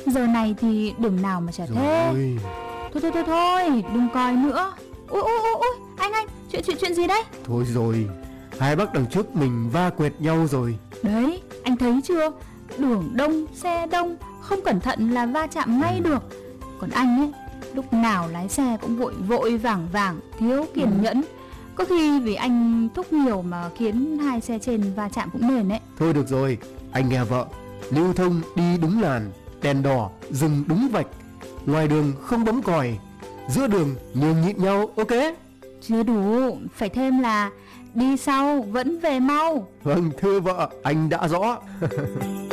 Giờ này thì đường nào mà chả thế. Thôi, đừng coi nữa. Ui, anh, chuyện gì đấy? Thôi rồi, hai bác đằng trước mình va quẹt nhau rồi. Đấy, anh thấy chưa? Đường đông, xe đông, không cẩn thận là va chạm ngay được. Còn anh ấy, lúc nào lái xe cũng vội vàng, thiếu kiên nhẫn. Có khi vì anh thúc nhiều mà khiến hai xe trên va chạm cũng nền ấy. Thôi được rồi, anh nghe vợ. Lưu thông đi đúng làn, đèn đỏ dừng đúng vạch, ngoài đường không bấm còi, giữa đường nhường nhịn nhau, ok? Chưa đủ, phải thêm là đi sau vẫn về mau. Vâng, thưa vợ, anh đã rõ.